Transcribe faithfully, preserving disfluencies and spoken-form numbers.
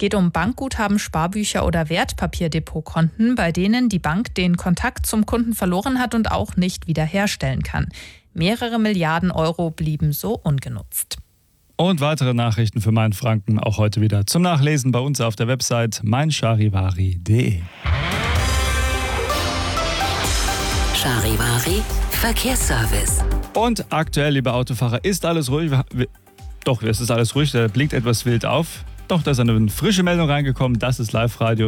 geht um Bankguthaben, Sparbücher oder Wertpapierdepotkonten, bei denen die Bank den Kontakt zum Kunden verloren hat und auch nicht wiederherstellen kann. Mehrere Milliarden Euro blieben so ungenutzt. Und weitere Nachrichten für Mainfranken auch heute wieder zum Nachlesen bei uns auf der Website mein charivari punkt de. Charivari Verkehrsservice. Und aktuell, liebe Autofahrer, ist alles ruhig. Doch, es ist alles ruhig, da blinkt etwas wild auf. Doch, da ist eine frische Meldung reingekommen, das ist Live-Radio.